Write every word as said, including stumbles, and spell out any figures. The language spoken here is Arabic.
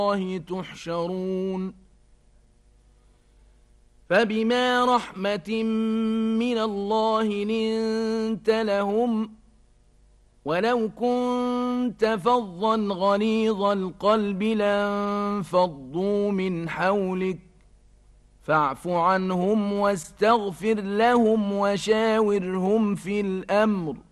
الله تحشرون فبما رحمة من الله لنت لهم ولو كنت فظا غليظ القلب لانفضوا من حولك فاعف عنهم واستغفر لهم وشاورهم في الأمر